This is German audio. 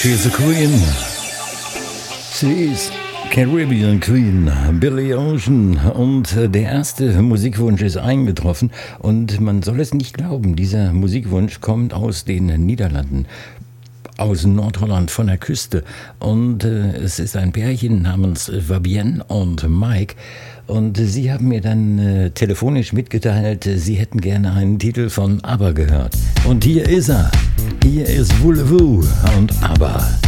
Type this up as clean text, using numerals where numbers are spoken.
She's a Queen. Sie ist Caribbean Queen, Billy Ocean. Und der erste Musikwunsch ist eingetroffen. Und man soll es nicht glauben, dieser Musikwunsch kommt aus den Niederlanden. Aus Nordholland von der Küste. Und es ist ein Pärchen namens Fabienne und Mike. Und sie haben mir dann telefonisch mitgeteilt, sie hätten gerne einen Titel von ABBA gehört. Und hier ist er. Hier ist Voulez-Vous und ABBA.